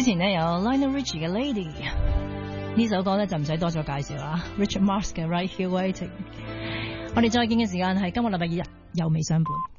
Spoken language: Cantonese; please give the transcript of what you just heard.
前呢有 Lionel Richie 嘅 Lady 呢首歌呢就唔使多咗介紹啦 ，Richard Marx 嘅 Right Here Waiting。我哋再見嘅時間係今個禮拜日，又未相伴。